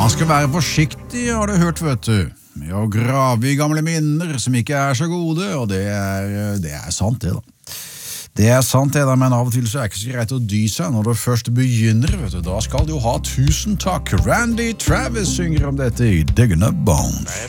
Man skal være forsiktig, har du hørt, vet du, med å grave i gamle minner som ikke er så gode, og det er sant det da. Det er sant det da, men av og til så er det ikke så greit å dy seg når du først begynner, vet du. Da skal du ha tusen takk. Randy Travis synger om dette i Digging Up Bones.